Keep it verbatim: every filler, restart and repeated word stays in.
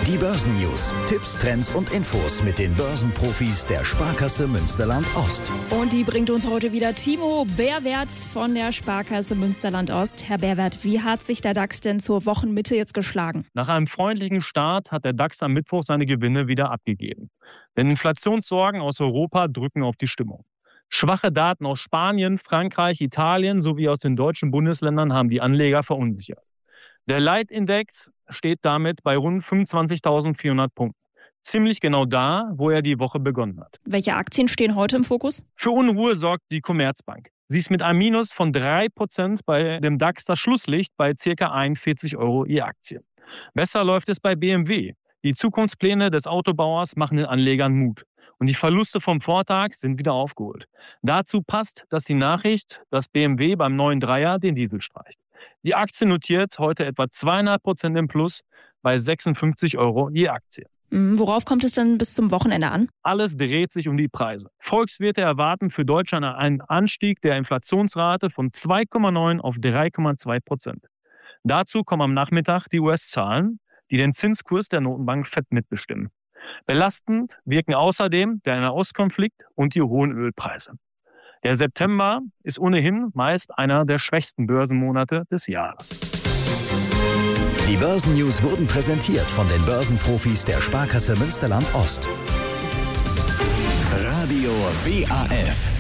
Die Börsennews. Tipps, Trends und Infos mit den Börsenprofis der Sparkasse Münsterland-Ost. Und die bringt uns heute wieder Timo Beerwerth von der Sparkasse Münsterland-Ost. Herr Beerwerth, wie hat sich der DAX denn zur Wochenmitte jetzt geschlagen? Nach einem freundlichen Start hat der DAX am Mittwoch seine Gewinne wieder abgegeben. Denn Inflationssorgen aus Europa drücken auf die Stimmung. Schwache Daten aus Spanien, Frankreich, Italien sowie aus den deutschen Bundesländern haben die Anleger verunsichert. Der Leitindex steht damit bei rund fünfundzwanzigtausendvierhundert Punkten. Ziemlich genau da, wo er die Woche begonnen hat. Welche Aktien stehen heute im Fokus? Für Unruhe sorgt die Commerzbank. Sie ist mit einem Minus von drei Prozent bei dem DAX das Schlusslicht bei ca. einundvierzig Euro je Aktie. Besser läuft es bei B M W. Die Zukunftspläne des Autobauers machen den Anlegern Mut. Und die Verluste vom Vortag sind wieder aufgeholt. Dazu passt, dass die Nachricht, dass B M W beim neuen Dreier den Diesel streicht. Die Aktie notiert heute etwa zweieinhalb Prozent im Plus bei sechsundfünfzig Euro je Aktie. Worauf kommt es denn bis zum Wochenende an? Alles dreht sich um die Preise. Volkswirte erwarten für Deutschland einen Anstieg der Inflationsrate von zwei Komma neun auf drei Komma zwei Prozent. Dazu kommen am Nachmittag die U S-Zahlen, die den Zinskurs der Notenbank Fed mitbestimmen. Belastend wirken außerdem der Nahostkonflikt und die hohen Ölpreise. Der September ist ohnehin meist einer der schwächsten Börsenmonate des Jahres. Die Börsennews wurden präsentiert von den Börsenprofis der Sparkasse Münsterland-Ost. Radio W A F